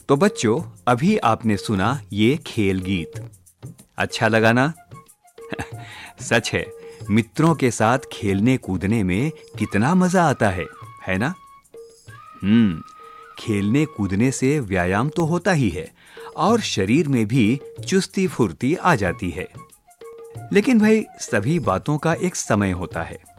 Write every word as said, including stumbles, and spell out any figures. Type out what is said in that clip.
तो बच्चों, अभी आपने सुना ये खेल गीत। अच्छा लगा ना? सच है, मित्रों के साथ खेलने कूदने में कितना मजा आता है, है ना? हम्म, खेलने कूदने से व्यायाम तो होता ही है और शरीर में भी चुस्ती फुर्ती आ जाती है। लेकिन भाई, सभी बातों का एक समय होता है।